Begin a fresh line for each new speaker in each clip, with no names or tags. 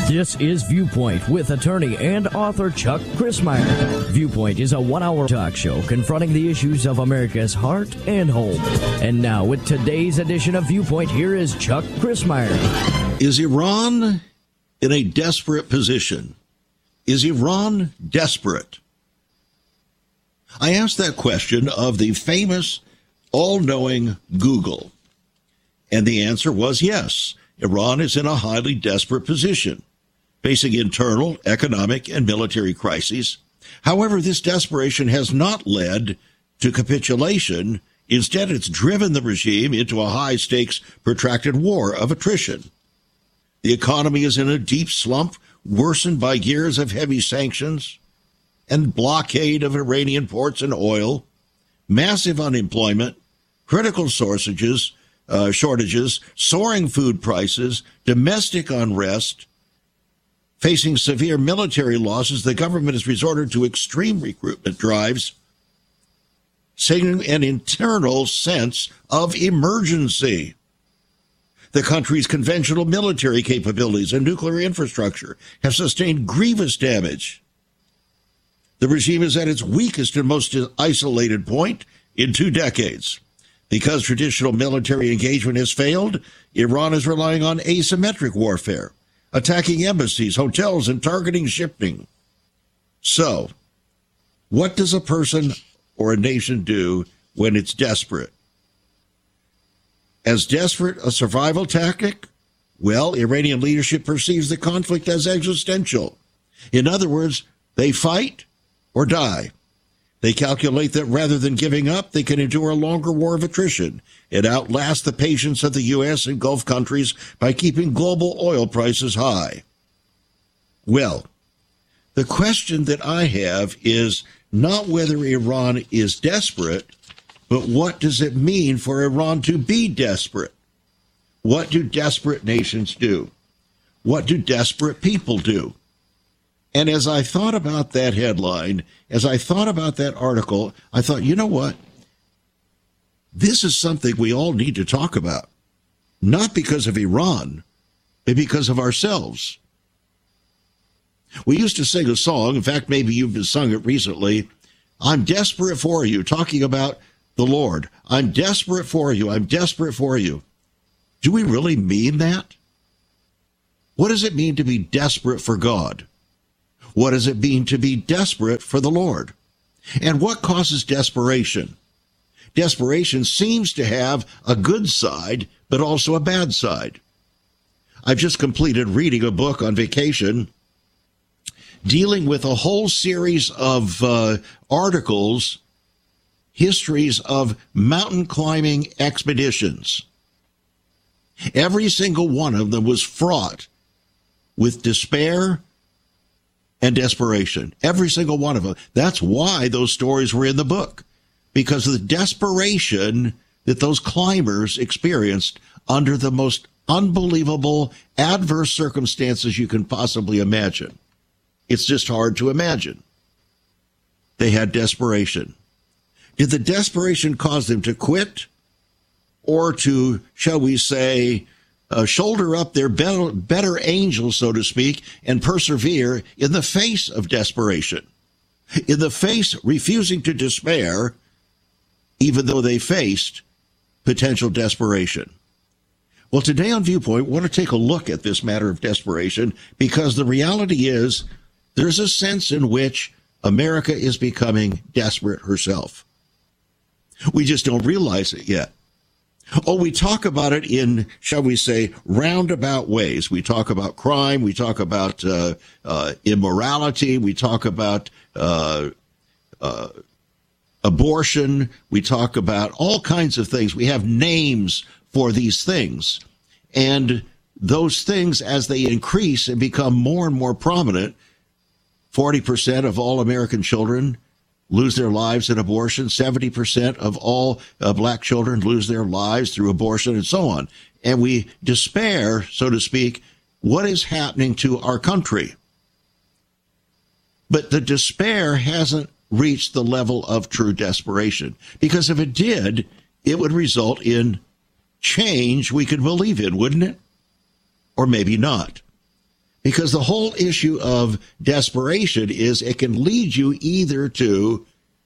This is Viewpoint with attorney and author Chuck Crismier. Viewpoint is a 1-hour talk show confronting the issues of America's heart and home. And now with today's edition of Viewpoint, here is Chuck Crismier.
Is Iran in a desperate position? Is Iran desperate? I asked that question of the famous, all-knowing Google. And the answer was yes. Iran is in a highly desperate position, facing internal, economic, and military crises. However, this desperation has not led to capitulation. Instead, it's driven the regime into a high-stakes, protracted war of attrition. The economy is in a deep slump, worsened by years of heavy sanctions and blockade of Iranian ports and oil, massive unemployment, critical shortages, soaring food prices, domestic unrest. Facing severe military losses, the government has resorted to extreme recruitment drives, signaling an internal sense of emergency. The country's conventional military capabilities and nuclear infrastructure have sustained grievous damage. The regime is at its weakest and most isolated point in 2 decades. Because traditional military engagement has failed, Iran is relying on asymmetric warfare, attacking embassies, hotels, and targeting shipping. So, what does a person or a nation do when it's desperate? As desperate a survival tactic? Well, Iranian leadership perceives the conflict as existential. In other words, they fight or die. They calculate that rather than giving up, they can endure a longer war of attrition and outlast the patience of the U.S. and Gulf countries by keeping global oil prices high. Well, the question that I have is not whether Iran is desperate, but what does it mean for Iran to be desperate? What do desperate nations do? What do desperate people do? And as I thought about that headline, as I thought about that article, I thought, you know what? This is something we all need to talk about. Not because of Iran, but because of ourselves. We used to sing a song, in fact, maybe you've sung it recently, I'm desperate for you, talking about the Lord. I'm desperate for you. I'm desperate for you. Do we really mean that? What does it mean to be desperate for God? What does it mean to be desperate for the Lord? And what causes desperation? Desperation seems to have a good side, but also a bad side. I've just completed reading a book on vacation dealing with a whole series of articles, histories of mountain climbing expeditions. Every single one of them was fraught with despair and desperation. Every single one of them. That's why those stories were in the book, because of the desperation that those climbers experienced under the most unbelievable adverse circumstances you can possibly imagine. It's just hard to imagine. They had desperation. Did the desperation cause them to quit or to, shall we say, shoulder up their better angels, so to speak, and persevere in the face of desperation, in the face refusing to despair, even though they faced potential desperation? Well, today on Viewpoint, we want to take a look at this matter of desperation, because the reality is there's a sense in which America is becoming desperate herself. We just don't realize it yet. Oh, we talk about it in, shall we say, roundabout ways. We talk about crime. We talk about immorality. We talk about abortion. We talk about all kinds of things. We have names for these things. And those things, as they increase and become more and more prominent, 40% of all American children lose their lives in abortion. 70% of all black children lose their lives through abortion, and so on. And we despair, so to speak, what is happening to our country. But the despair hasn't reached the level of true desperation, because if it did, it would result in change we could believe in, wouldn't it? Or maybe not. Because the whole issue of desperation is it can lead you either to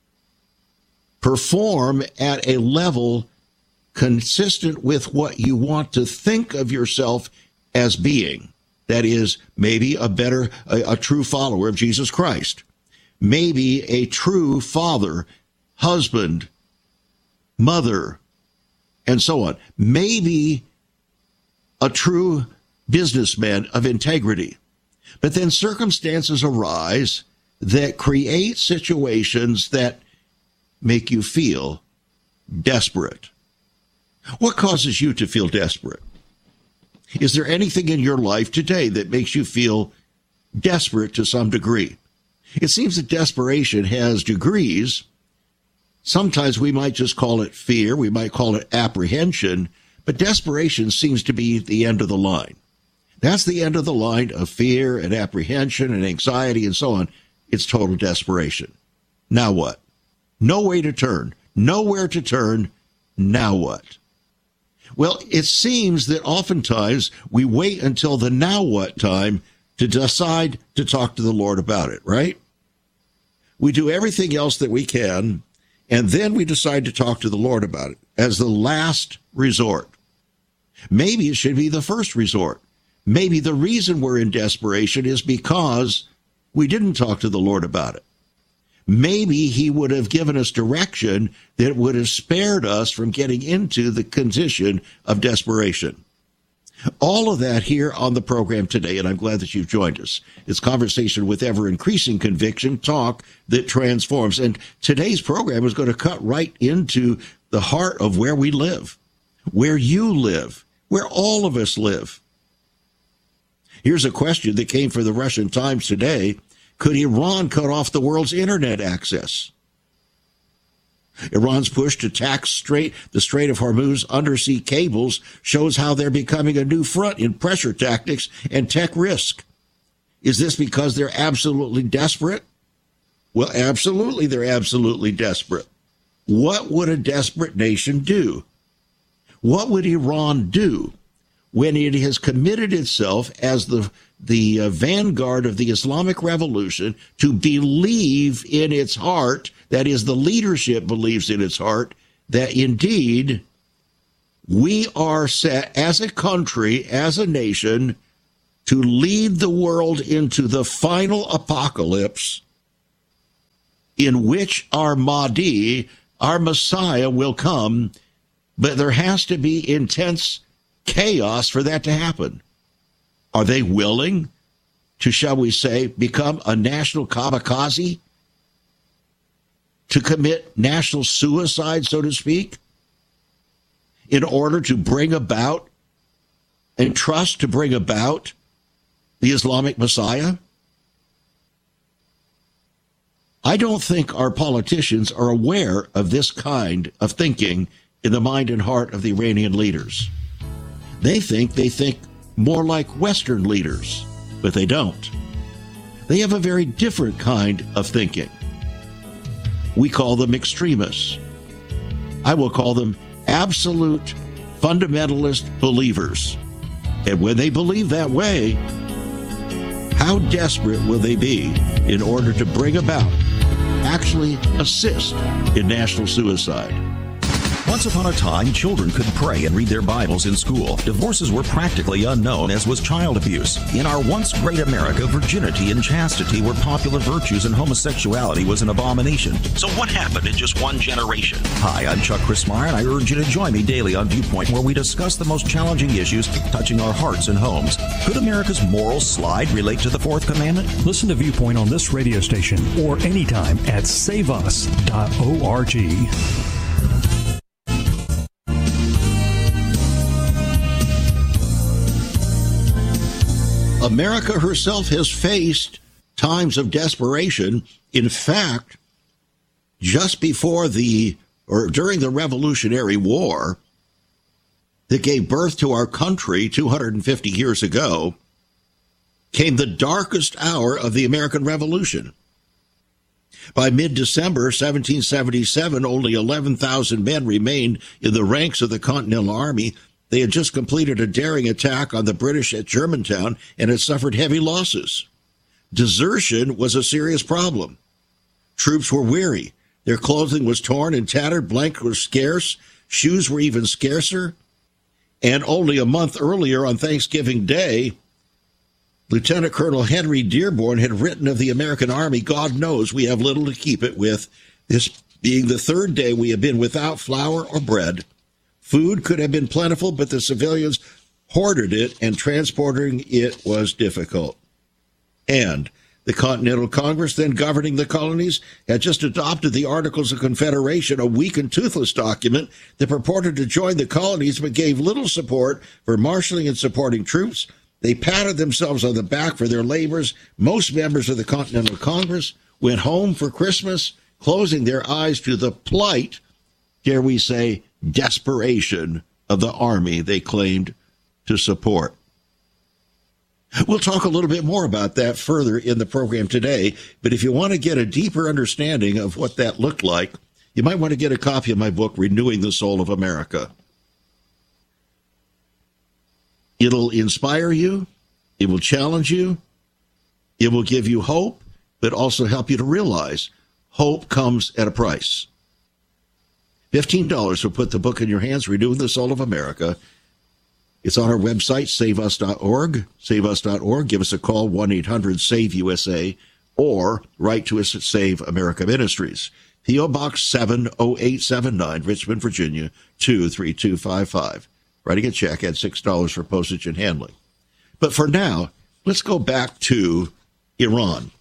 perform at a level consistent with what you want to think of yourself as being. That is, maybe a true follower of Jesus Christ. Maybe a true father, husband, mother, and so on. Maybe a true businessman of integrity. But then circumstances arise that create situations that make you feel desperate. What causes you to feel desperate? Is there anything in your life today that makes you feel desperate to some degree? It seems that desperation has degrees. Sometimes we might just call it fear. We might call it apprehension. But desperation seems to be the end of the line. That's the end of the line of fear and apprehension and anxiety and so on. It's total desperation. Now what? No way to turn. Nowhere to turn. Now what? Well, it seems that oftentimes we wait until the now what time to decide to talk to the Lord about it, right? We do everything else that we can, and then we decide to talk to the Lord about it as the last resort. Maybe it should be the first resort. Maybe the reason we're in desperation is because we didn't talk to the Lord about it. Maybe he would have given us direction that would have spared us from getting into the condition of desperation. All of that here on the program today, and I'm glad that you've joined us. It's conversation with ever-increasing conviction, talk that transforms. And today's program is going to cut right into the heart of where we live, where you live, where all of us live. Here's a question that came from the Russian Times today. Could Iran cut off the world's internet access? Iran's push to tax the Strait of Hormuz undersea cables shows how they're becoming a new front in pressure tactics and tech risk. Is this because they're absolutely desperate? Well, absolutely, they're absolutely desperate. What would a desperate nation do? What would Iran do when it has committed itself as the vanguard of the Islamic Revolution to believe in its heart, that is, the leadership believes in its heart, that indeed we are set as a country, as a nation, to lead the world into the final apocalypse in which our Mahdi, our Messiah, will come, but there has to be intense chaos for that to happen. Are they willing to, shall we say, become a national kamikaze? To commit national suicide, so to speak, in order to bring about and trust to bring about the Islamic Messiah? I don't think our politicians are aware of this kind of thinking in the mind and heart of the Iranian leaders. They think more like Western leaders, but they don't. They have a very different kind of thinking. We call them extremists. I will call them absolute fundamentalist believers. And when they believe that way, how desperate will they be in order to bring about, actually assist in national suicide?
Once upon a time, children could pray and read their Bibles in school. Divorces were practically unknown, as was child abuse. In our once great America, virginity and chastity were popular virtues and homosexuality was an abomination. So what happened in just one generation? Hi, I'm Chuck Christmeyer, and I urge you to join me daily on Viewpoint, where we discuss the most challenging issues touching our hearts and homes. Could America's moral slide relate to the fourth commandment?
Listen to Viewpoint on this radio station or anytime at saveus.org.
America herself has faced times of desperation. In fact, just before during the Revolutionary War that gave birth to our country 250 years ago, came the darkest hour of the American Revolution. By mid-December 1777, only 11,000 men remained in the ranks of the Continental Army, They had just completed a daring attack on the British at Germantown and had suffered heavy losses. Desertion was a serious problem. Troops were weary. Their clothing was torn and tattered, blankets were scarce, shoes were even scarcer. And only a month earlier, on Thanksgiving Day, Lieutenant Colonel Henry Dearborn had written of the American Army, "God knows we have little to keep it with. This being the third day we have been without flour or bread. Food could have been plentiful, but the civilians hoarded it, and transporting it was difficult." And the Continental Congress, then governing the colonies, had just adopted the Articles of Confederation, a weak and toothless document that purported to join the colonies but gave little support for marshaling and supporting troops. They patted themselves on the back for their labors. Most members of the Continental Congress went home for Christmas, closing their eyes to the plight, dare we say, desperation of the army they claimed to support. We'll talk a little bit more about that further in the program today, but if you want to get a deeper understanding of what that looked like, you might want to get a copy of my book, Renewing the Soul of America. It'll inspire you, it will challenge you, it will give you hope, but also help you to realize hope comes at a price. $15 will put the book in your hands, Renewing the Soul of America. It's on our website, saveus.org, saveus.org. Give us a call, 1-800-SAVE-USA, or write to us at Save America Ministries. P.O. Box 70879, Richmond, Virginia, 23255. Writing a check at $6 for postage and handling. But for now, let's go back to Iran.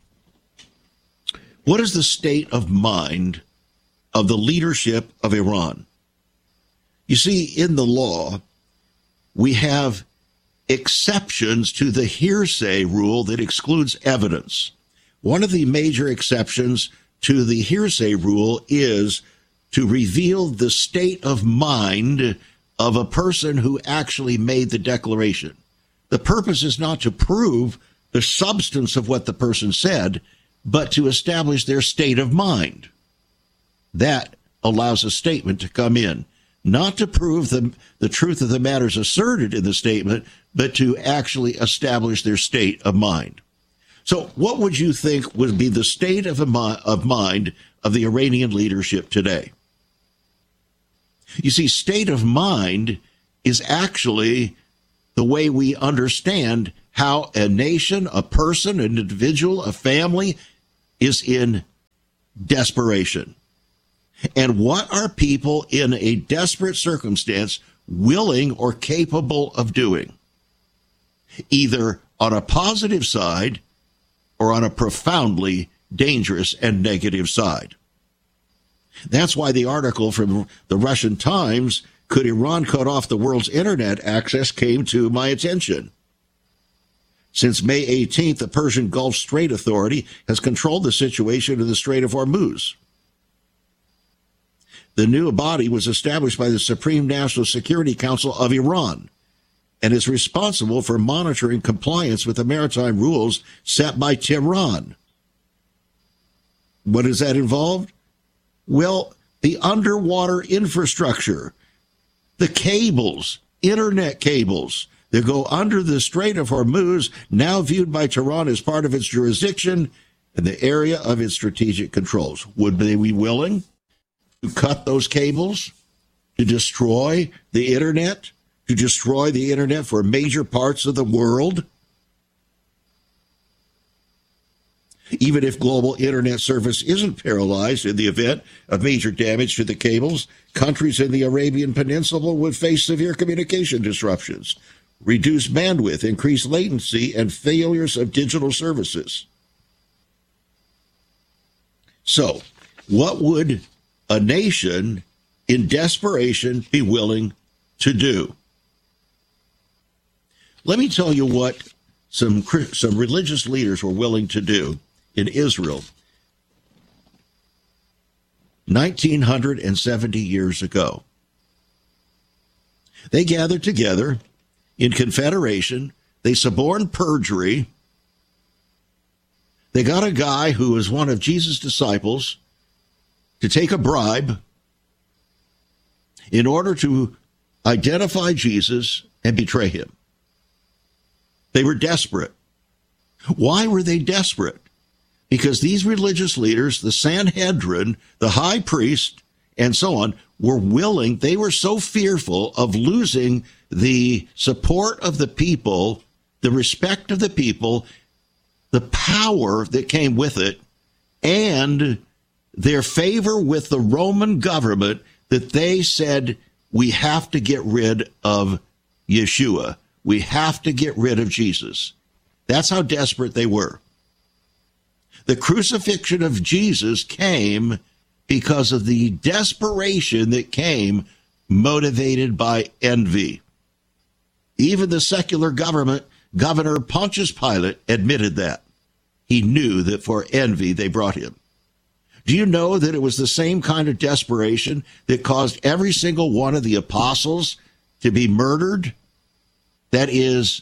What is the state of mind of the leadership of Iran? You see, in the law, we have exceptions to the hearsay rule that excludes evidence. One of the major exceptions to the hearsay rule is to reveal the state of mind of a person who actually made the declaration. The purpose is not to prove the substance of what the person said, but to establish their state of mind. That allows a statement to come in, not to prove the truth of the matters asserted in the statement, but to actually establish their state of mind. So what would you think would be the state of mind of the Iranian leadership today? You see, state of mind is actually the way we understand how a nation, a person, an individual, a family is in desperation. And what are people in a desperate circumstance willing or capable of doing? Either on a positive side or on a profoundly dangerous and negative side. That's why the article from the Russian Times, "Could Iran cut off the world's internet access?" came to my attention. Since May 18th, the Persian Gulf Strait Authority has controlled the situation in the Strait of Hormuz. The new body was established by the Supreme National Security Council of Iran and is responsible for monitoring compliance with the maritime rules set by Tehran. What does that involve? Well, the underwater infrastructure, the cables, internet cables that go under the Strait of Hormuz, now viewed by Tehran as part of its jurisdiction and the area of its strategic controls. Would they be willing to cut those cables, to destroy the internet, for major parts of the world? Even if global internet service isn't paralyzed in the event of major damage to the cables, countries in the Arabian Peninsula would face severe communication disruptions, reduced bandwidth, increased latency, and failures of digital services. So, what would a nation in desperation be willing to do? Let me tell you what some religious leaders were willing to do in Israel 1970 years ago. They gathered together in confederation. They suborned perjury. They got a guy who was one of Jesus' disciples to take a bribe in order to identify Jesus and betray him. They were desperate. Why were they desperate? Because these religious leaders, the Sanhedrin, the high priest, and so on, they were so fearful of losing the support of the people, the respect of the people, the power that came with it, and their favor with the Roman government, that they said, we have to get rid of Yeshua. We have to get rid of Jesus. That's how desperate they were. The crucifixion of Jesus came because of the desperation that came motivated by envy. Even the secular Governor Pontius Pilate admitted that. He knew that for envy they brought him. Do you know that it was the same kind of desperation that caused every single one of the apostles to be murdered? That is,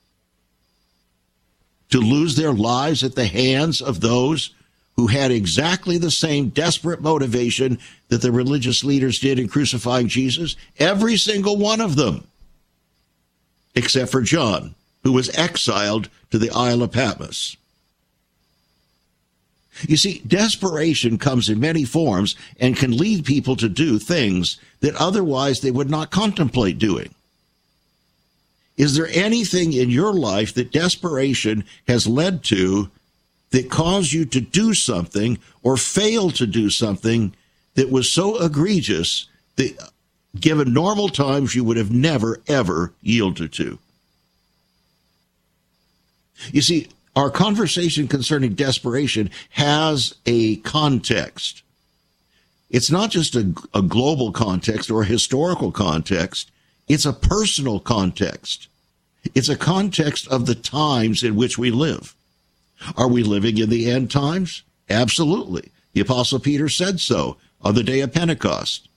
to lose their lives at the hands of those who had exactly the same desperate motivation that the religious leaders did in crucifying Jesus? Every single one of them, except for John, who was exiled to the Isle of Patmos. You see, desperation comes in many forms and can lead people to do things that otherwise they would not contemplate doing. Is there anything in your life that desperation has led to that caused you to do something or fail to do something that was so egregious that, given normal times, you would have never, ever yielded to? You see, our conversation concerning desperation has a context. It's not just a global context or a historical context. It's a personal context. It's a context of the times in which we live. Are we living in the end times? Absolutely. The Apostle Peter said so on the day of Pentecost.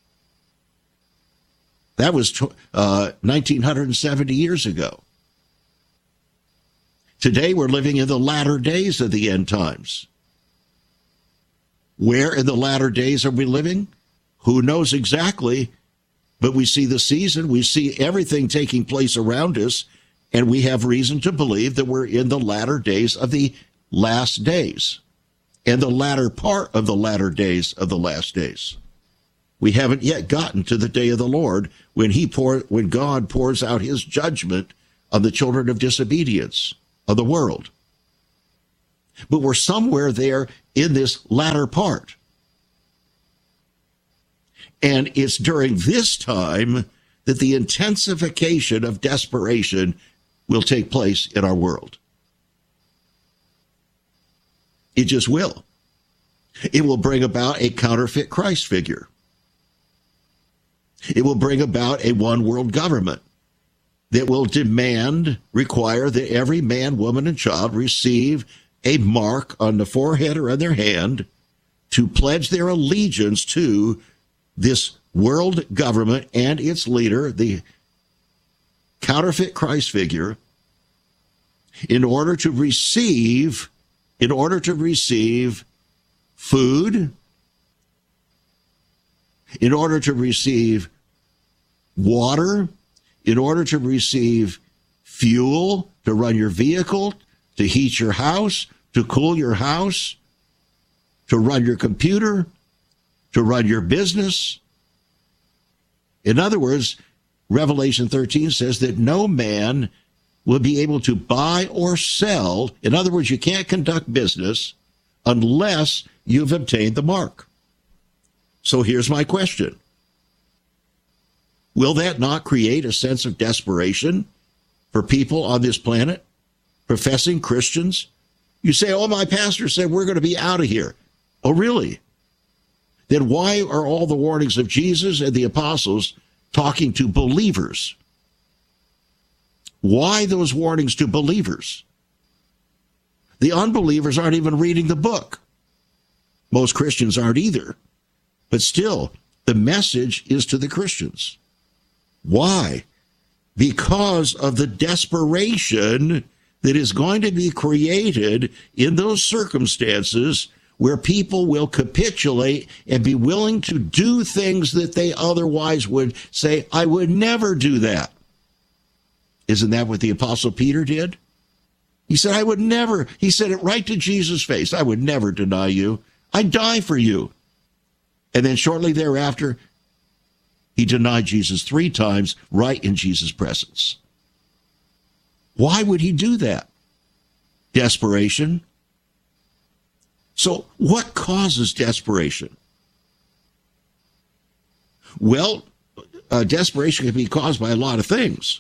That was 1970 years ago. Today we're living in the latter days of the end times. Where in the latter days are we living? Who knows exactly? But we see the season, we see everything taking place around us, and we have reason to believe that we're in the latter days of the last days, and the latter part of the latter days of the last days. We haven't yet gotten to the day of the Lord when God pours out his judgment on the children of disobedience of the world. But we're somewhere there in this latter part. And it's during this time that the intensification of desperation will take place in our world. It just will. It will bring about a counterfeit Christ figure. It will bring about a one world government that will require that every man, woman, and child receive a mark on the forehead or on their hand to pledge their allegiance to this world government and its leader, the counterfeit Christ figure, in order to receive food, in order to receive water, in order to receive fuel to run your vehicle, to heat your house, to cool your house, to run your computer, to run your business. In other words, Revelation 13 says that no man will be able to buy or sell. In other words, you can't conduct business unless you've obtained the mark. So here's my question. Will that not create a sense of desperation for people on this planet, professing Christians? You say, oh, my pastor said we're going to be out of here. Oh, really? Then why are all the warnings of Jesus and the apostles talking to believers? Why those warnings to believers? The unbelievers aren't even reading the book. Most Christians aren't either. But still, the message is to the Christians. Why? Because of the desperation that is going to be created in those circumstances where people will capitulate and be willing to do things that they otherwise would say, I would never do that. Isn't that what the Apostle Peter did? He said, I would never. He said it right to Jesus' face. I would never deny you. I'd die for you. And then shortly thereafter, he denied Jesus 3 times right in Jesus' presence. Why would he do that? Desperation. So what causes desperation? Well, desperation can be caused by a lot of things.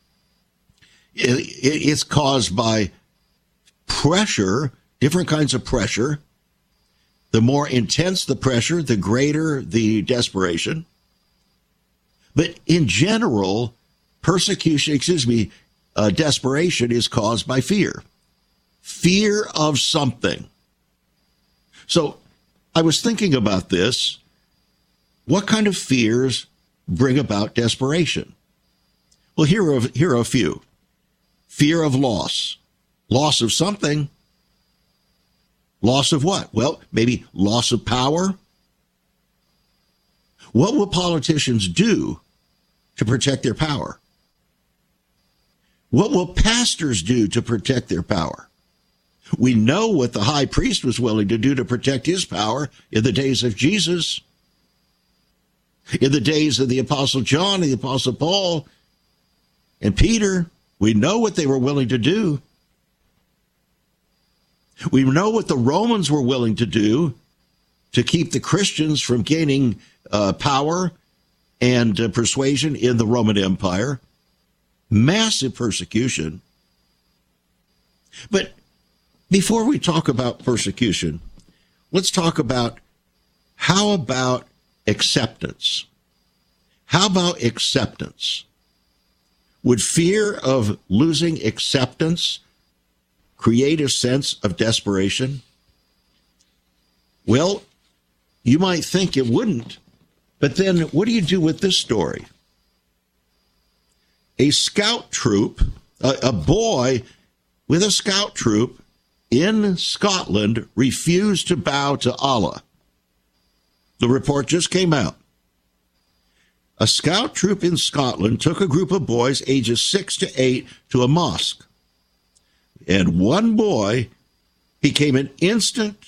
It's caused by pressure, different kinds of pressure. The more intense the pressure, the greater the desperation. But in general, desperation is caused by fear. Fear of something. So I was thinking about this. What kind of fears bring about desperation? Well, here are a few. Fear of loss. Loss of something. Loss of what? Well, maybe loss of power. What will politicians do to protect their power? What will pastors do to protect their power? We know what the high priest was willing to do to protect his power in the days of Jesus. In the days of the Apostle John, the Apostle Paul, and Peter, we know what they were willing to do. We know what the Romans were willing to do to keep the Christians from gaining power and persuasion in the Roman Empire. Massive persecution. But before we talk about persecution, let's talk about how about acceptance? How about acceptance? Would fear of losing acceptance create a sense of desperation? Well, you might think it wouldn't, but then what do you do with this story? A scout troop, a boy with a scout troop in Scotland refused to bow to Allah. The report just came out. A scout troop in Scotland took a group of boys ages 6 to 8 to a mosque. And one boy became an instant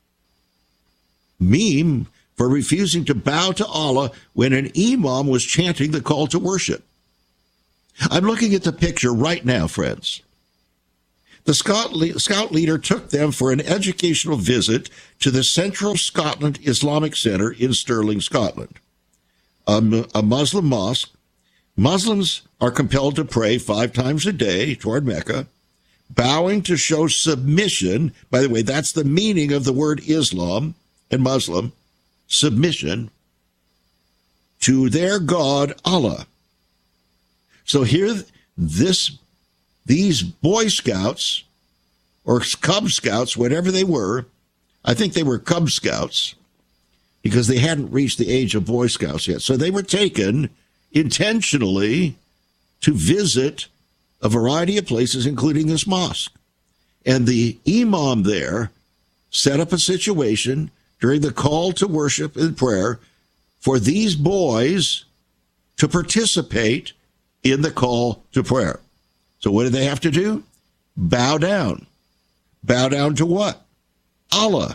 meme for refusing to bow to Allah when an imam was chanting the call to worship. I'm looking at the picture right now, friends. The scout leader took them for an educational visit to the Central Scotland Islamic Center in Stirling, Scotland, a Muslim mosque. Muslims are compelled to pray 5 times a day toward Mecca, bowing to show submission. By the way, that's the meaning of the word Islam and Muslim, submission to their God, Allah. So here, these Boy Scouts or Cub Scouts, whatever they were, I think they were Cub Scouts because they hadn't reached the age of Boy Scouts yet. So they were taken intentionally to visit a variety of places, including this mosque. And the imam there set up a situation during the call to worship and prayer for these boys to participate in the call to prayer. So what do they have to do? Bow down. Bow down to what? Allah.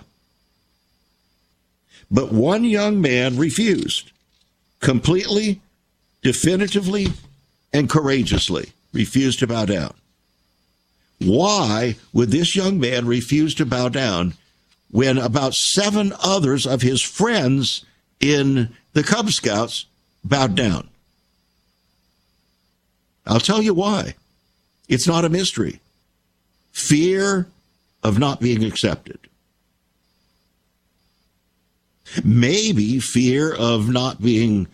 But one young man refused. Completely, definitively, and courageously refused to bow down. Why would this young man refuse to bow down when about 7 others of his friends in the Cub Scouts bowed down? I'll tell you why. It's not a mystery. Fear of not being accepted. Maybe fear of not being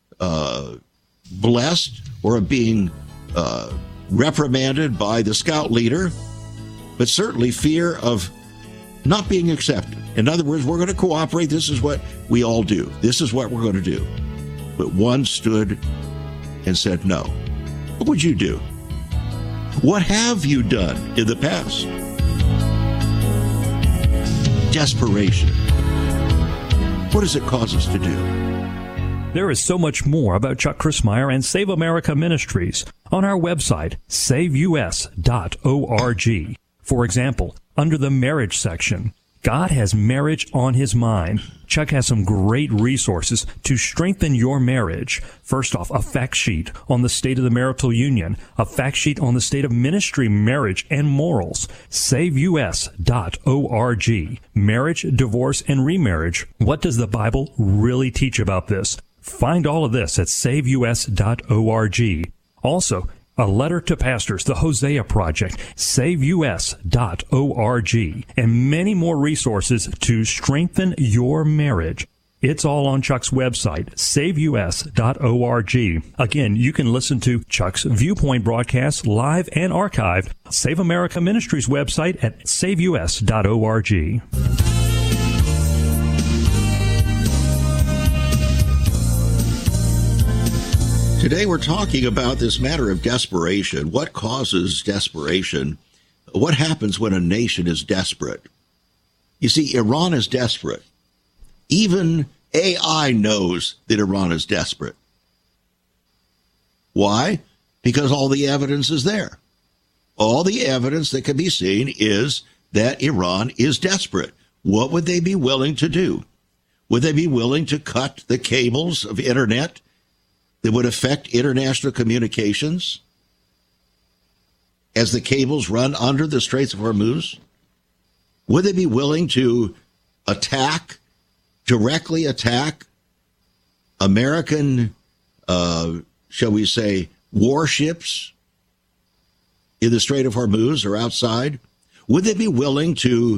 blessed or of being reprimanded by the scout leader, but certainly fear of not being accepted. In other words, we're going to cooperate. This is what we all do. This is what we're going to do. But one stood and said no. What would you do? What have you done in the past? desperation. What does it cause us to do?
There is so much more about Chuck Crismier and Save America Ministries on our website, saveus.org. For example, under the marriage section, God has marriage on his mind. Chuck has some great resources to strengthen your marriage. First off, a fact sheet on the state of the marital union, a fact sheet on the state of ministry, marriage, and morals. SaveUS.org. Marriage, divorce, and remarriage. What does the Bible really teach about this? Find all of this at SaveUS.org. Also, a letter to pastors, the Hosea Project, SaveUS.org, and many more resources to strengthen your marriage. It's all on Chuck's website, SaveUS.org. Again, you can listen to Chuck's Viewpoint broadcasts live and archived. Save America Ministries website at SaveUS.org.
Today we're talking about this matter of desperation. What causes desperation? What happens when a nation is desperate? You see, Iran is desperate. Even AI knows that Iran is desperate. Why? Because all the evidence is there. All the evidence that can be seen is that Iran is desperate. What would they be willing to do? Would they be willing to cut the cables of internet that would affect international communications as the cables run under the Straits of Hormuz? Would they be willing to directly attack American, shall we say, warships in the Strait of Hormuz or outside? Would they be willing to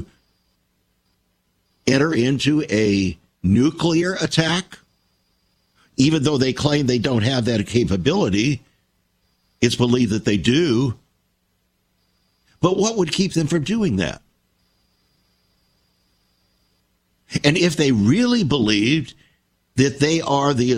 enter into a nuclear attack? Even though they claim they don't have that capability, it's believed that they do. But what would keep them from doing that? And if they really believed that they are the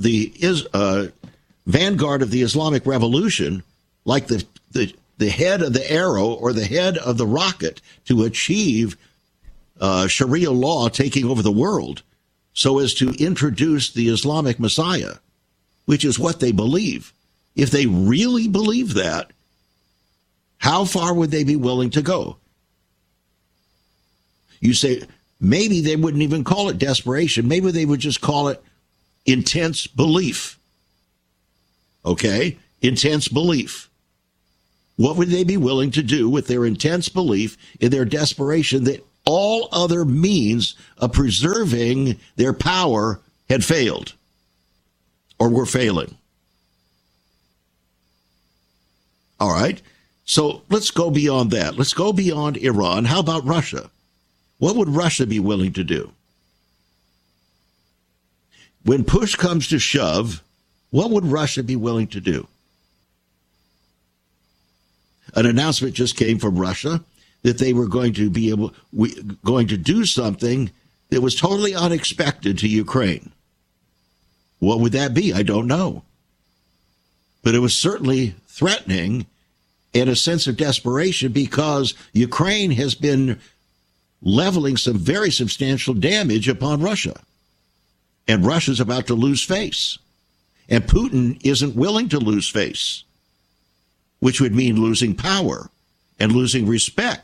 vanguard of the Islamic Revolution, like the head of the arrow or the head of the rocket to achieve Sharia law taking over the world, so as to introduce the Islamic Messiah, which is what they believe. If they really believe that, how far would they be willing to go? You say, maybe they wouldn't even call it desperation. Maybe they would just call it intense belief. Okay? Intense belief. What would they be willing to do with their intense belief in their desperation that all other means of preserving their power had failed or were failing? All right. So let's go beyond that. Let's go beyond Iran. How about Russia? What would Russia be willing to do? When push comes to shove, what would Russia be willing to do? An announcement just came from Russia that they were going to going to do something that was totally unexpected to Ukraine. What would that be? I don't know. But it was certainly threatening and a sense of desperation because Ukraine has been leveling some very substantial damage upon Russia. And Russia's about to lose face. And Putin isn't willing to lose face, which would mean losing power and losing respect.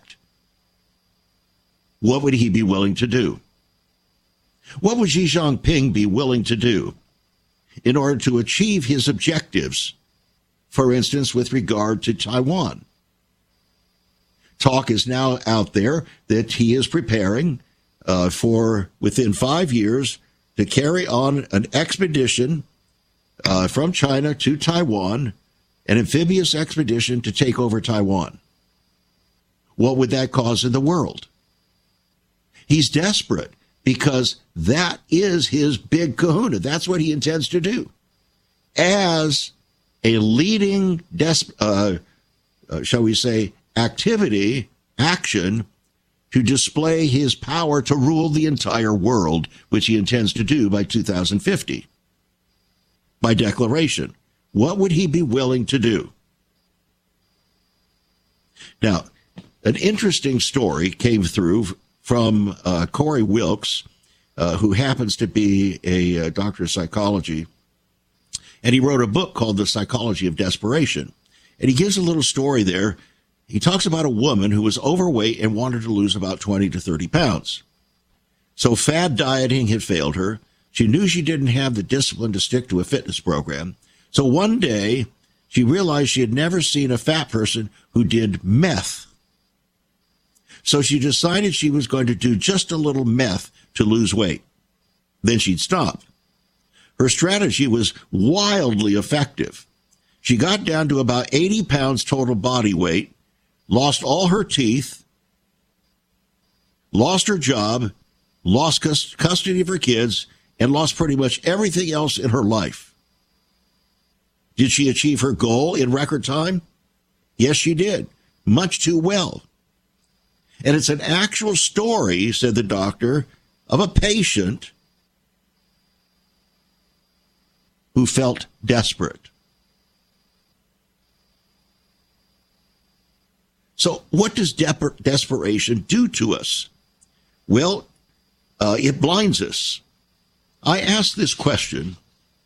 What would he be willing to do? What would Xi Jinping be willing to do in order to achieve his objectives, for instance, with regard to Taiwan? Talk is now out there that he is preparing for, within 5 years, to carry on an expedition from China to Taiwan, an amphibious expedition to take over Taiwan. What would that cause in the world? He's desperate because that is his big kahuna. That's what he intends to do. As a leading, shall we say, action to display his power to rule the entire world, which he intends to do by 2050. By declaration. What would he be willing to do? Now, an interesting story came through from Corey Wilkes, who happens to be a doctor of psychology. And he wrote a book called The Psychology of Desperation. And he gives a little story there. He talks about a woman who was overweight and wanted to lose about 20 to 30 pounds. So fad dieting had failed her. She knew she didn't have the discipline to stick to a fitness program. So one day, she realized she had never seen a fat person who did meth. So she decided she was going to do just a little meth to lose weight. Then she'd stop. Her strategy was wildly effective. She got down to about 80 pounds total body weight, lost all her teeth, lost her job, lost custody of her kids, and lost pretty much everything else in her life. Did she achieve her goal in record time? Yes, she did. Much too well. And it's an actual story, said the doctor, of a patient who felt desperate. So what does desperation do to us? Well, it blinds us. I ask this question: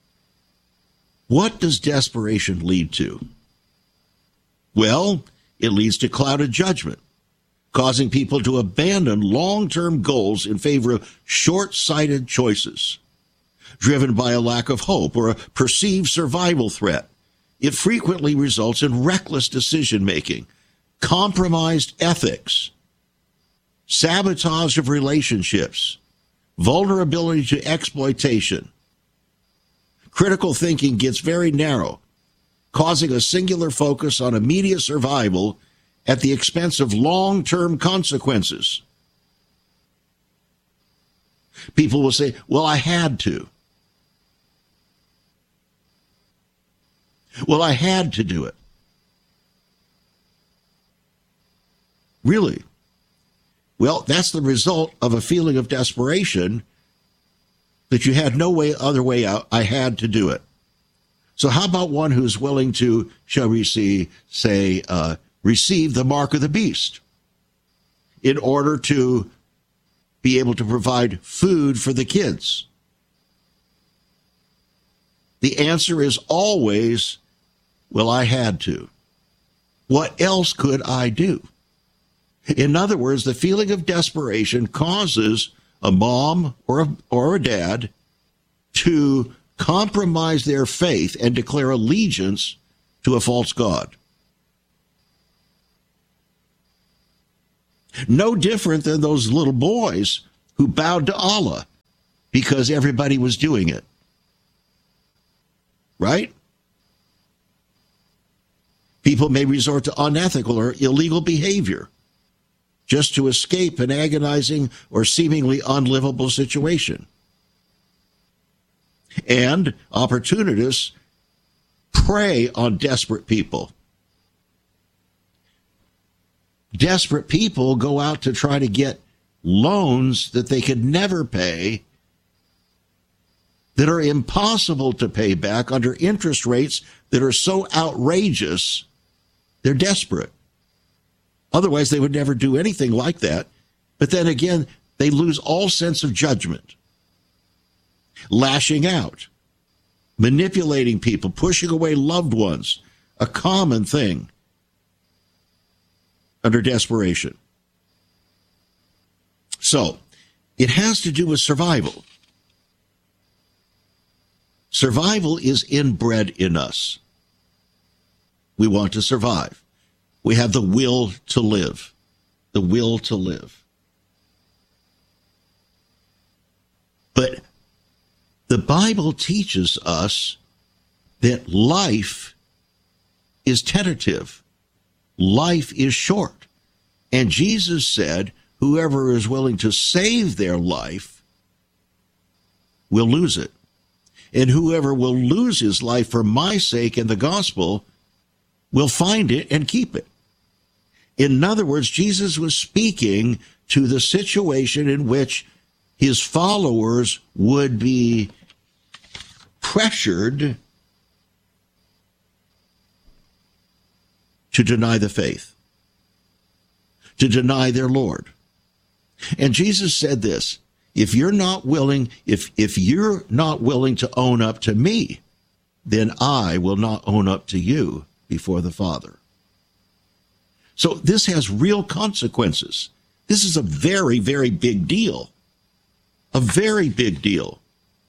what does desperation lead to? Well, it leads to clouded judgment, causing people to abandon long-term goals in favor of short-sighted choices, driven by a lack of hope or a perceived survival threat. It frequently results in reckless decision-making, compromised ethics, sabotage of relationships, vulnerability to exploitation. Critical thinking gets very narrow, causing a singular focus on immediate survival at the expense of long-term consequences. People will say, well, I had to. Well, I had to do it. Really? Well, that's the result of a feeling of desperation that you had no other way out. I had to do it. So how about one who's willing to, shall we say, receive the mark of the beast in order to be able to provide food for the kids? The answer is always, well, I had to. What else could I do? In other words, the feeling of desperation causes a mom or a dad to compromise their faith and declare allegiance to a false god. No different than those little boys who bowed to Allah because everybody was doing it. Right? People may resort to unethical or illegal behavior just to escape an agonizing or seemingly unlivable situation. And opportunists prey on desperate people. Desperate people go out to try to get loans that they could never pay, that are impossible to pay back under interest rates that are so outrageous, they're desperate. Otherwise, they would never do anything like that. But then again, they lose all sense of judgment. Lashing out, manipulating people, pushing away loved ones, a common thing under desperation. So, it has to do with survival. Survival is inbred in us. We want to survive. We have the will to live. The will to live. But the Bible teaches us that life is tentative. Life is short. And Jesus said, whoever is willing to save their life will lose it. And whoever will lose his life for my sake and the gospel will find it and keep it. In other words, Jesus was speaking to the situation in which his followers would be pressured to deny the faith, to deny their Lord. And Jesus said this, if you're not willing to own up to me, then I will not own up to you before the Father. So this has real consequences. This is a very, very big deal. A very big deal.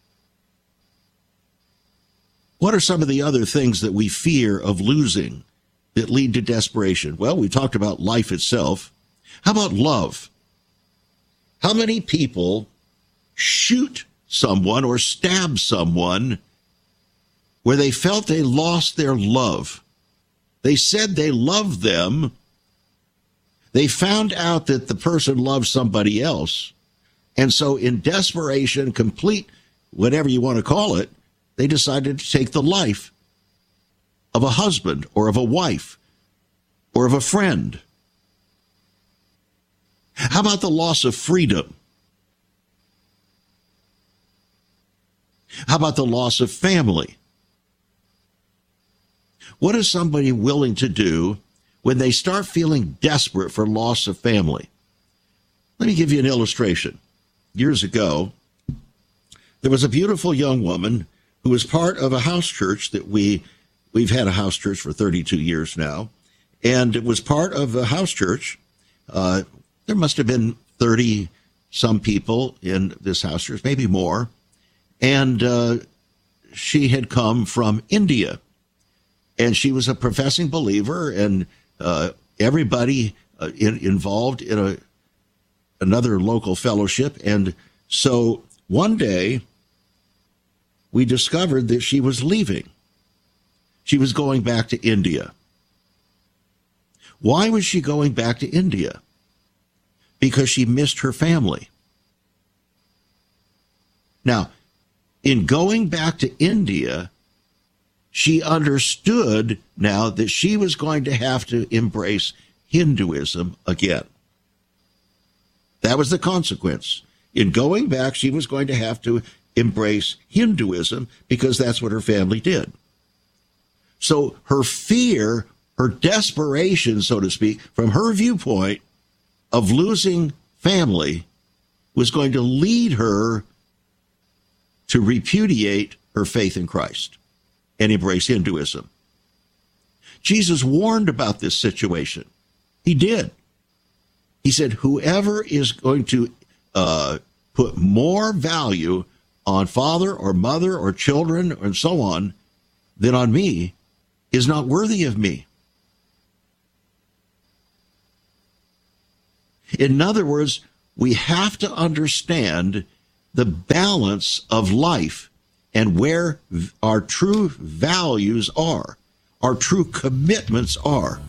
What are some of the other things that we fear of losing that lead to desperation? Well, we talked about life itself. How about love? How many people shoot someone or stab someone where they felt they lost their love? They said they loved them. They found out that the person loved somebody else. And so in desperation, complete, whatever you want to call it, they decided to take the life of a husband or of a wife or of a friend. How about the loss of freedom? How about the loss of family? What is somebody willing to do when they start feeling desperate for loss of family? Let me give you an illustration. Years ago, there was a beautiful young woman who was part of a house church that we've had a house church for 32 years now, and it was part of a house church. There must have been 30 some people in this house church, maybe more, and she had come from India, and she was a professing believer, and everybody involved in another local fellowship. And so one day we discovered that she was leaving. She was going back to India. Why was she going back to India? Because she missed her family. Now, in going back to India, she understood now that she was going to have to embrace Hinduism again. That was the consequence. In going back, she was going to have to embrace Hinduism because that's what her family did. So her fear, her desperation, so to speak, from her viewpoint of losing family was going to lead her to repudiate her faith in Christ and embrace Hinduism. Jesus warned about this situation. He did. He said, whoever is going to put more value on father or mother or children and so on than on me is not worthy of me. In other words, we have to understand the balance of life and where our true values are, our true commitments are.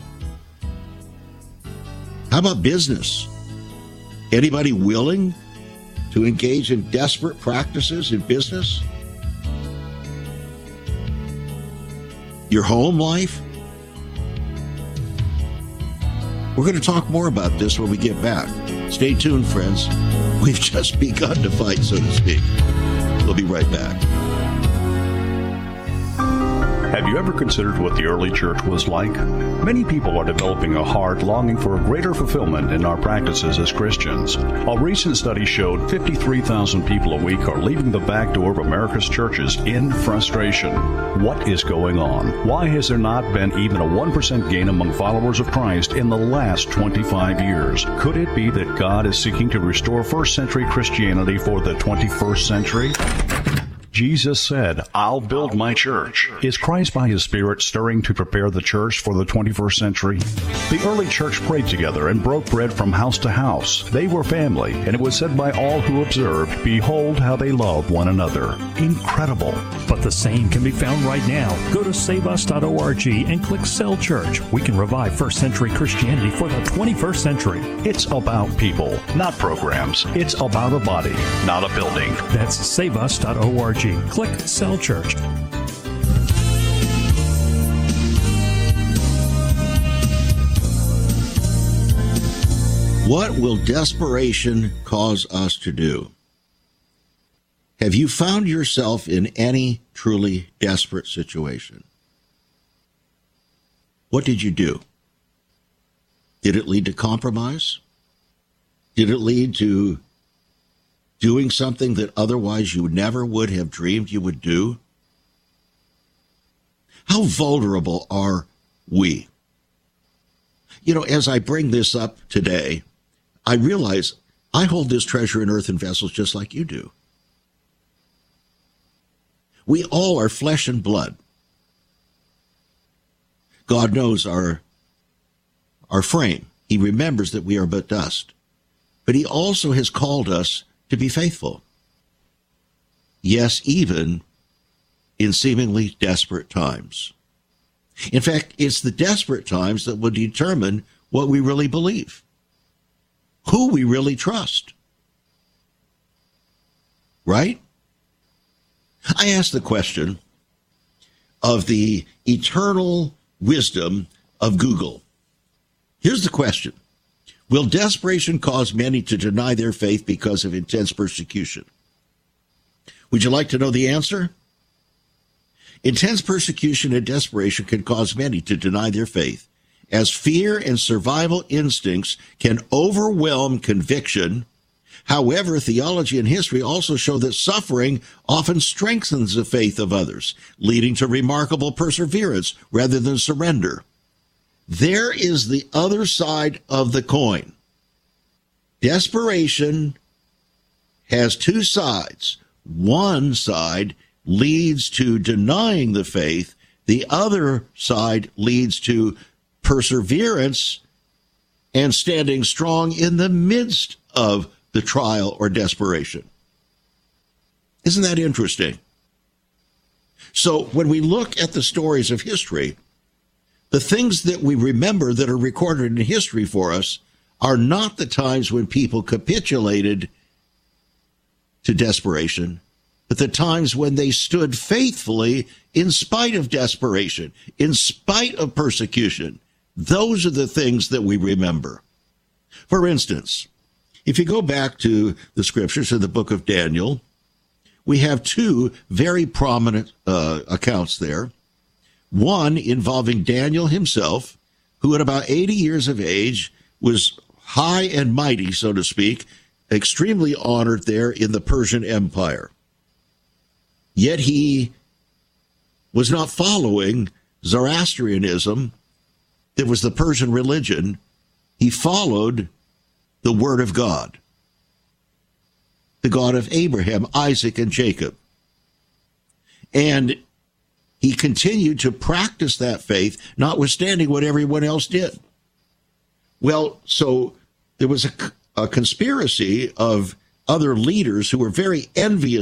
How about business? Anybody willing to engage in desperate practices in business? Your home life? We're going to talk more about this when we get back. Stay tuned, friends. We've just begun to fight, so to speak. We'll be right back.
Have you ever considered what the early church was like? Many people are developing a heart longing for a greater fulfillment in our practices as Christians. A recent study showed 53,000 people a week are leaving the back door of America's churches in frustration. What is going on? Why has there not been even a 1% gain among followers of Christ in the last 25 years? Could it be that God is seeking to restore first century Christianity for the 21st century? Jesus said, I'll build my church. Is Christ by his Spirit stirring to prepare the church for the 21st century? The early church prayed together and broke bread from house to house. They were family, and it was said by all who observed, behold how they love one another. Incredible.
But the same can be found right now. Go to saveus.org and click Cell Church. We can revive first century Christianity for the 21st century.
It's about people, not programs. It's about a body, not a building.
That's saveus.org. Click Cell Church.
What will desperation cause us to do? Have you found yourself in any truly desperate situation? What did you do? Did it lead to compromise? Did it lead to doing something that otherwise you never would have dreamed you would do? How vulnerable are we? You know, as I bring this up today, I realize I hold this treasure in earthen vessels just like you do. We all are flesh and blood. God knows our frame. He remembers that we are but dust. But he also has called us to be faithful. Yes, even in seemingly desperate times. In fact, it's the desperate times that will determine what we really believe, who we really trust. Right? I ask the question of the eternal wisdom of Google. Here's the question. Will desperation cause many to deny their faith because of intense persecution? Would you like to know the answer? Intense persecution and desperation can cause many to deny their faith, as fear and survival instincts can overwhelm conviction. However, theology and history also show that suffering often strengthens the faith of others, leading to remarkable perseverance rather than surrender. There is the other side of the coin. Desperation has two sides. One side leads to denying the faith. The other side leads to perseverance and standing strong in the midst of the trial or desperation. Isn't that interesting? So when we look at the stories of history, the things that we remember that are recorded in history for us are not the times when people capitulated to desperation, but the times when they stood faithfully in spite of desperation, in spite of persecution. Those are the things that we remember. For instance, if you go back to the scriptures of the book of Daniel, we have two very prominent accounts there. One involving Daniel himself, who at about 80 years of age was high and mighty, so to speak, extremely honored there in the Persian Empire. Yet he was not following Zoroastrianism, that was the Persian religion. He followed the Word of God, the God of Abraham, Isaac, and Jacob. And he continued to practice that faith, notwithstanding what everyone else did. Well, so there was a conspiracy of other leaders who were very envious